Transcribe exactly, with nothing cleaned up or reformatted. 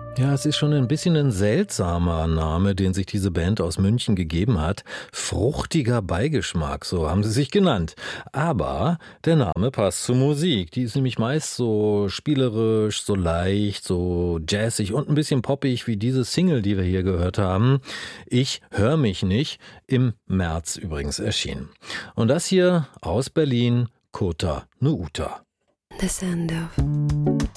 Ja, es ist schon ein bisschen ein seltsamer Name, den sich diese Band aus München gegeben hat. Fruchtiger Beigeschmack, so haben sie sich genannt. Aber der Name passt zur Musik. Die ist nämlich meist so spielerisch, so leicht, so jazzig und ein bisschen poppig wie diese Single, die wir hier gehört haben. Ich hör mich nicht, im März übrigens erschienen. Und das hier aus Berlin, Kota Nuuta. The sound of